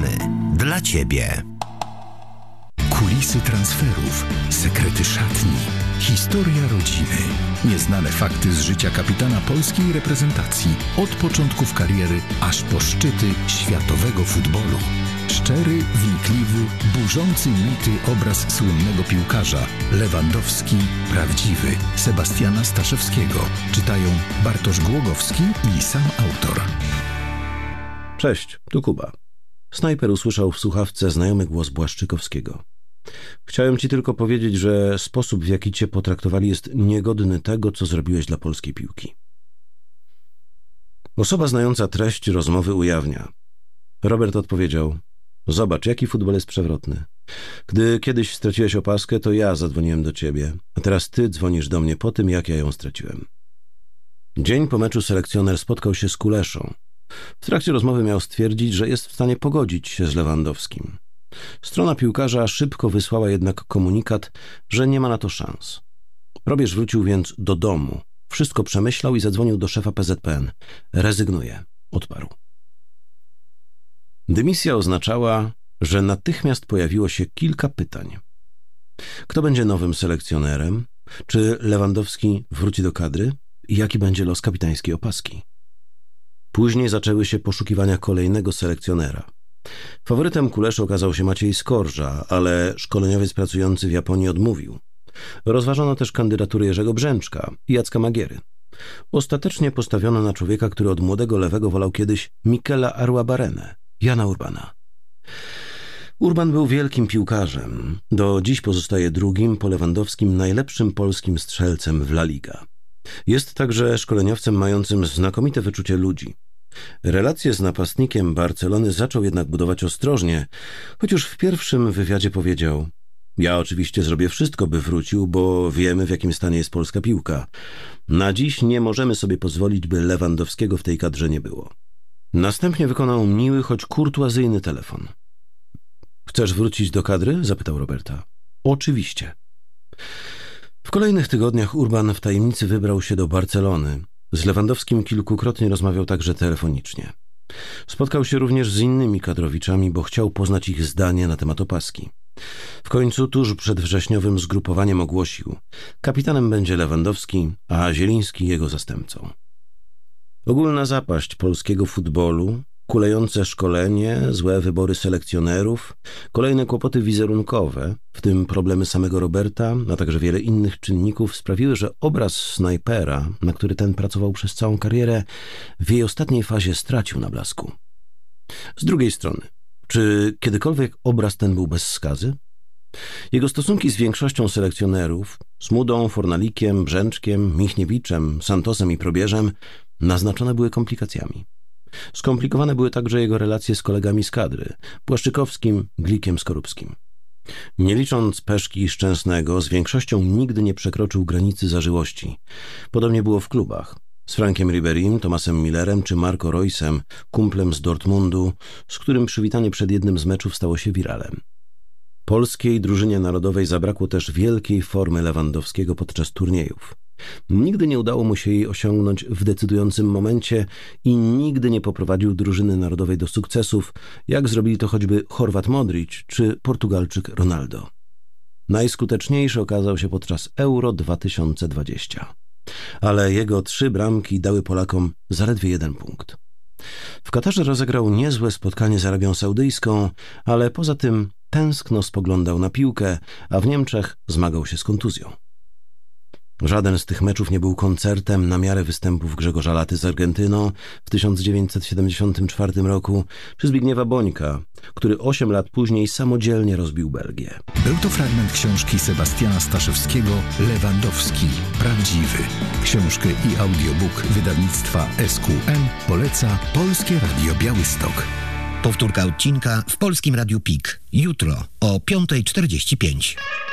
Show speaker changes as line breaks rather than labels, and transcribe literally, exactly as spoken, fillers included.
Gramy dla Ciebie.
Kulisy transferów, sekrety szatni, historia rodziny, nieznane fakty z życia kapitana polskiej reprezentacji od początków kariery aż po szczyty światowego futbolu. Szczery, wnikliwy, burzący mity obraz słynnego piłkarza Lewandowski, prawdziwy, Sebastiana Staszewskiego. Czytają Bartosz Głogowski i sam autor.
Cześć, tu Kuba. Snajper usłyszał w słuchawce znajomy głos Błaszczykowskiego. Chciałem ci tylko powiedzieć, że sposób, w jaki cię potraktowali, jest niegodny tego, co zrobiłeś dla polskiej piłki. Osoba znająca treść rozmowy ujawnia. Robert odpowiedział: zobacz, jaki futbol jest przewrotny. Gdy kiedyś straciłeś opaskę, to ja zadzwoniłem do ciebie, a teraz ty dzwonisz do mnie po tym, jak ja ją straciłem. Dzień po meczu selekcjoner spotkał się z Kuleszą. W trakcie rozmowy miał stwierdzić, że jest w stanie pogodzić się z Lewandowskim. Strona piłkarza szybko wysłała jednak komunikat, że nie ma na to szans. Probierz wrócił więc do domu, wszystko przemyślał i zadzwonił do szefa P Z P N. Rezygnuje, odparł. Dymisja oznaczała, że natychmiast pojawiło się kilka pytań. Kto będzie nowym selekcjonerem? Czy Lewandowski wróci do kadry? I jaki będzie los kapitańskiej opaski? Później zaczęły się poszukiwania kolejnego selekcjonera. Faworytem Kuleszy okazał się Maciej Skorża, ale szkoleniowiec pracujący w Japonii odmówił. Rozważono też kandydatury Jerzego Brzęczka i Jacka Magiery. Ostatecznie postawiono na człowieka, który od młodego lewego wolał kiedyś Mikela Arruabarenę, Jana Urbana. Urban był wielkim piłkarzem. Do dziś pozostaje drugim po Lewandowskim najlepszym polskim strzelcem w La Liga. Jest także szkoleniowcem mającym znakomite wyczucie ludzi. Relacje z napastnikiem Barcelony zaczął jednak budować ostrożnie, choć już w pierwszym wywiadzie powiedział: ja oczywiście zrobię wszystko, by wrócił, bo wiemy, w jakim stanie jest polska piłka. Na dziś nie możemy sobie pozwolić, by Lewandowskiego w tej kadrze nie było. Następnie wykonał miły, choć kurtuazyjny telefon. Chcesz wrócić do kadry? Zapytał Roberta. Oczywiście. W kolejnych tygodniach Urban w tajemnicy wybrał się do Barcelony. Z Lewandowskim kilkukrotnie rozmawiał także telefonicznie. Spotkał się również z innymi kadrowiczami, bo chciał poznać ich zdanie na temat opaski. W końcu tuż przed wrześniowym zgrupowaniem ogłosił: kapitanem będzie Lewandowski, a Zieliński jego zastępcą. Ogólna zapaść polskiego futbolu, kulejące szkolenie, złe wybory selekcjonerów, kolejne kłopoty wizerunkowe, w tym problemy samego Roberta, a także wiele innych czynników sprawiły, że obraz snajpera, na który ten pracował przez całą karierę, w jej ostatniej fazie stracił na blasku. Z drugiej strony, czy kiedykolwiek obraz ten był bez skazy? Jego stosunki z większością selekcjonerów, Smudą, Fornalikiem, Brzęczkiem, Michniewiczem, Santosem i Probierzem, naznaczone były komplikacjami. Skomplikowane były także jego relacje z kolegami z kadry, Błaszczykowskim, Glikiem, Skorupskim. Nie licząc Peszki i Szczęsnego, z większością nigdy nie przekroczył granicy zażyłości. Podobnie było w klubach. Z Frankiem Riberym, Tomasem Millerem czy Marco Reusem, kumplem z Dortmundu, z którym przywitanie przed jednym z meczów stało się wiralem. Polskiej drużynie narodowej zabrakło też wielkiej formy Lewandowskiego podczas turniejów. Nigdy nie udało mu się jej osiągnąć w decydującym momencie i nigdy nie poprowadził drużyny narodowej do sukcesów, jak zrobili to choćby Chorwat Modric czy Portugalczyk Ronaldo. Najskuteczniejszy okazał się podczas Euro dwa tysiące dwudziestego. Ale jego trzy bramki dały Polakom zaledwie jeden punkt. W Katarze rozegrał niezłe spotkanie z Arabią Saudyjską, ale poza tym tęskno spoglądał na piłkę, a w Niemczech zmagał się z kontuzją. Żaden z tych meczów nie był koncertem na miarę występów Grzegorza Laty z Argentyną w tysiąc dziewięćset siedemdziesiątym czwartym roku, czy Zbigniewa Bońka, który osiem lat później samodzielnie rozbił Belgię.
Był to fragment książki Sebastiana Staszewskiego Lewandowski, prawdziwy. Książkę i audiobook wydawnictwa S Q M poleca Polskie Radio Białystok.
Powtórka odcinka w Polskim Radiu P I K. Jutro o piąta czterdzieści pięć.